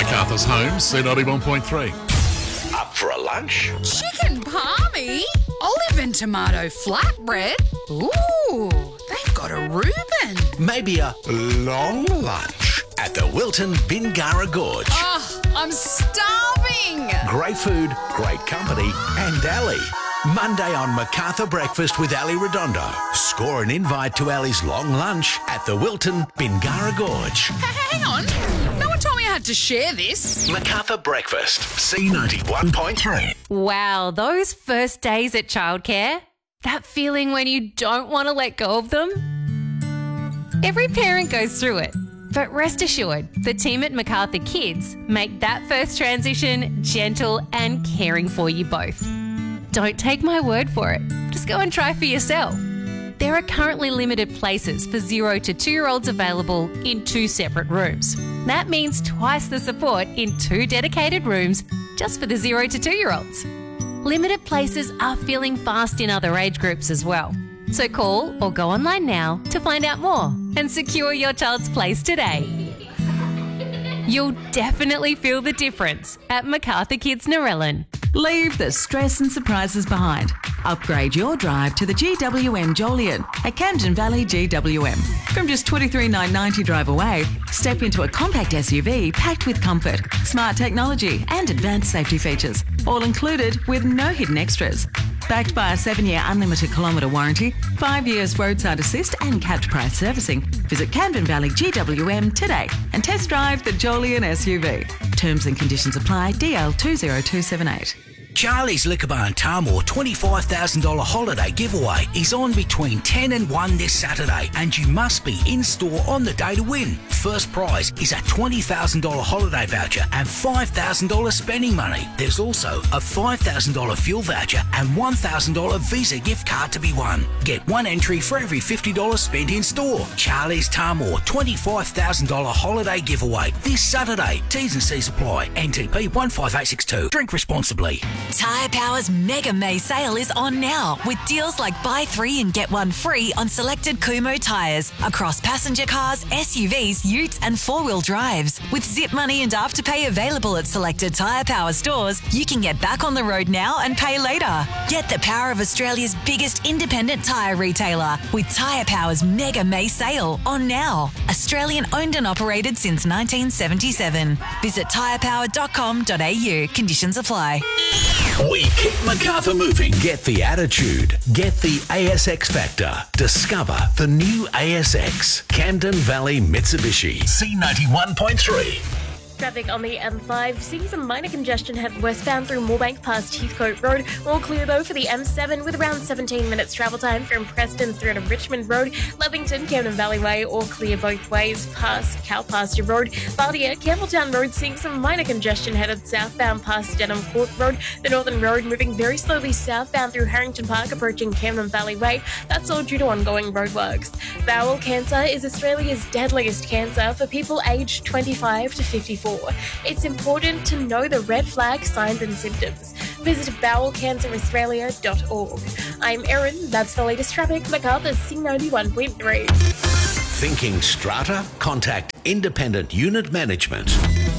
Macarthur's home, C91.3. Up for a lunch? Chicken palmy, olive and tomato flatbread. Ooh, they've got a Reuben. Maybe a long lunch at the Wilton Bingara Gorge. Oh, I'm starving. Great food, great company, and Ali. Monday on MacArthur Breakfast with Ali Redondo. Score an invite to Ali's long lunch at the Wilton Bingara Gorge. Hang on. No one told me I had to share this. MacArthur Breakfast, C91.3. Wow, those first days at childcare, that feeling when you don't want to let go of them. Every parent goes through it, but rest assured, the team at MacArthur Kids make that first transition gentle and caring for you both. Don't take my word for it. Just go and try for yourself. There are currently limited places for 0 to 2-year-olds available in 2 separate rooms. That means twice the support in 2 dedicated rooms just for the 0 to 2-year-olds. Limited places are filling fast in other age groups as well. So call or go online now to find out more and secure your child's place today. You'll definitely feel the difference at MacArthur Kids Narellan. Leave the stress and surprises behind. Upgrade your drive to the GWM Joliet at Camden Valley GWM. From just $23,990 drive away, step into a compact SUV packed with comfort, smart technology and advanced safety features, all included with no hidden extras. Backed by a 7-year unlimited kilometre warranty, 5 years roadside assist and capped price servicing. Visit Camden Valley GWM today and test drive the Joliet SUV. Terms and conditions apply. DL 20278. Charlie's Liquor Bar in Tarmore $25,000 holiday giveaway is on between 10 and 1 this Saturday, and you must be in store on the day to win. First prize is a $20,000 holiday voucher and $5,000 spending money. There's also a $5,000 fuel voucher and $1,000 Visa gift card to be won. Get one entry for every $50 spent in store. Charlie's Tarmore $25,000 holiday giveaway this Saturday. T's and C's apply. NTP 15862. Drink responsibly. Tyre Power's Mega May sale is on now with deals like buy 3 and get 1 free on selected Kumho tyres across passenger cars, SUVs, utes and 4-wheel drives. With zip money and afterpay available at selected Tyre Power stores, you can get back on the road now and pay later. Get the power of Australia's biggest independent tyre retailer with Tyre Power's Mega May sale on now. Australian owned and operated since 1977. Visit tyrepower.com.au. Conditions apply. We keep MacArthur moving. Get the attitude. Get the ASX factor. Discover the new ASX. Camden Valley Mitsubishi. C91.3. Traffic on the M5, seeing some minor congestion headed westbound through Moorebank past Heathcote Road. All clear though for the M7 with around 17 minutes travel time from Preston through to Richmond Road. Lovington, Camden Valley Way, all clear both ways past Cowpasture Road. Bardia, Campbelltown Road, seeing some minor congestion headed southbound past Denham Court Road. The Northern Road moving very slowly southbound through Harrington Park approaching Camden Valley Way. That's all due to ongoing roadworks. Bowel cancer is Australia's deadliest cancer for people aged 25 to 54. It's important to know the red flag signs and symptoms. Visit bowelcanceraustralia.org. I'm Erin, that's the latest traffic, MacArthur C91.3. Thinking strata? Contact Independent Unit Management.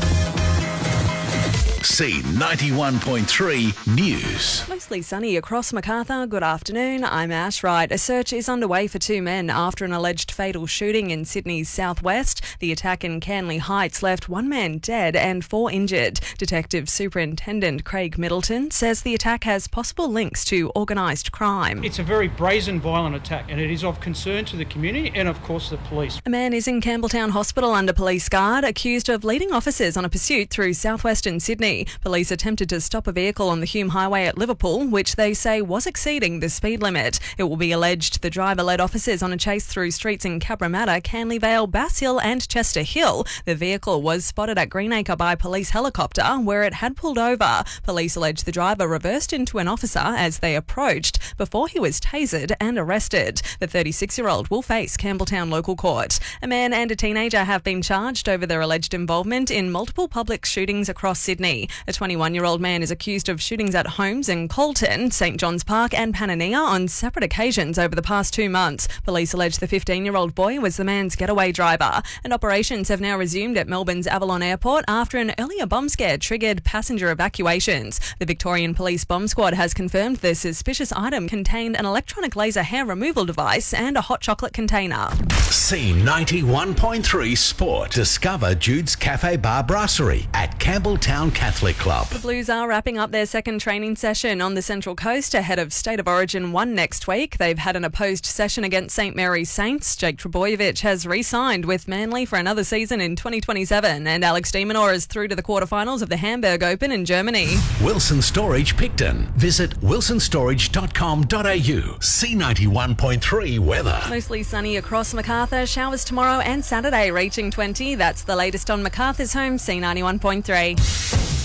C91.3 News. Mostly sunny across MacArthur. Good afternoon. I'm Ash Wright. A search is underway for 2 men after an alleged fatal shooting in Sydney's southwest. The attack in Canley Heights left 1 man dead and 4 injured. Detective Superintendent Craig Middleton says the attack has possible links to organised crime. It's a very brazen, violent attack, and it is of concern to the community and, of course, the police. A man is in Campbelltown Hospital under police guard, accused of leading officers on a pursuit through southwestern Sydney. Police attempted to stop a vehicle on the Hume Highway at Liverpool, which they say was exceeding the speed limit. It will be alleged the driver led officers on a chase through streets in Cabramatta, Canley Vale, Bass Hill and Chester Hill. The vehicle was spotted at Greenacre by police helicopter, where it had pulled over. Police allege the driver reversed into an officer as they approached before he was tasered and arrested. The 36-year-old will face Campbelltown local court. A man and a teenager have been charged over their alleged involvement in multiple public shootings across Sydney. Sydney. A 21-year-old man is accused of shootings at homes in Colton, St John's Park and Panania on separate occasions over the past 2 months. Police allege the 15-year-old boy was the man's getaway driver, and operations have now resumed at Melbourne's Avalon Airport after an earlier bomb scare triggered passenger evacuations. The Victorian Police Bomb Squad has confirmed the suspicious item contained an electronic laser hair removal device and a hot chocolate container. C91.3 Sport. Discover Jude's Cafe Bar Brasserie at Campbelltown Catholic Club. The Blues are wrapping up their second training session on the Central Coast ahead of State of Origin 1 next week. They've had an opposed session against St Mary's Saints. Jake Trebojevic has re-signed with Manly for another season in 2027, and Alex de Minaur is through to the quarterfinals of the Hamburg Open in Germany. Wilson Storage Picton. Visit wilsonstorage.com.au. C91.3 weather. Mostly sunny across Macarthur. Showers tomorrow and Saturday reaching 20. That's the latest on Macarthur's home, C91.3.